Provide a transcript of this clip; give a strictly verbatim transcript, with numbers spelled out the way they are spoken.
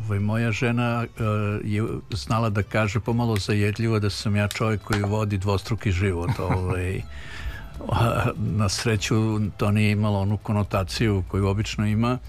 Ovaj, moja žena uh, je znala da kaže pomalo zajedljivo da sam ja čovjek koji vodi dvostruki život. Ovaj, na sreću to nije imalo onu konotaciju koju obično ima.